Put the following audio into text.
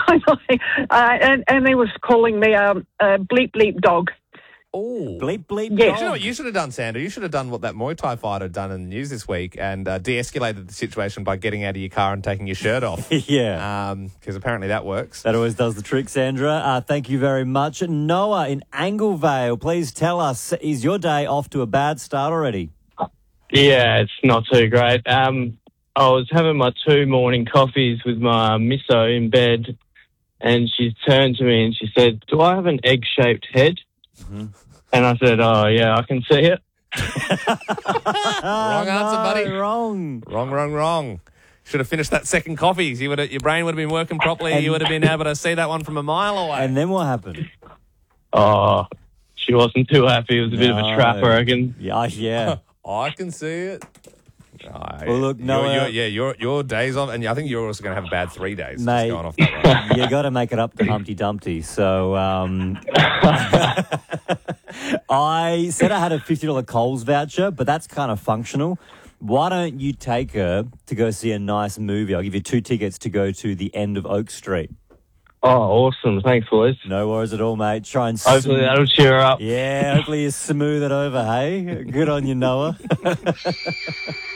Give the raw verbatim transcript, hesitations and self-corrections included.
I know. Uh, and, and he was calling me a, a bleep bleep dog. Oh. Bleep, bleep, Yes. You know what you should have done, Sandra? You should have done what that Muay Thai fighter had done in the news this week and uh, de-escalated the situation by getting out of your car and taking your shirt off. Yeah. Because apparently that works. That always does the trick, Sandra. Uh, thank you very much. Noah in Anglevale, please tell us, is your day off to a bad start already? Yeah, it's not too great. Um, I was having my two morning coffees with my misso in bed, and she turned to me and she said, "Do I have an egg-shaped head?" Mm-hmm. And I said, "Oh, yeah, I can see it." Wrong answer, buddy. Wrong. Wrong, wrong, wrong. Should have finished that second coffee. You would have, your brain would have been working properly. And- you would have been able to see that one from a mile away. And then what happened? Oh, she wasn't too happy. It was a bit of a No. trap, I reckon. Yeah, yeah. I can see it. Oh, Well, look, you're- Noah- you're- yeah, your your days off, and I think you're also going to have a bad three days. Mate. Just going off that one. You got to make it up to Humpty Dumpty. So um, I said I had a fifty dollars Coles voucher, but that's kind of functional. Why don't you take her to go see a nice movie? I'll give you two tickets to go to the end of Oak Street. Oh, awesome. Thanks, boys. No worries at all, mate. Try and Hopefully sm- that'll cheer her up. yeah, hopefully you smooth it over, hey? Good on you, Noah.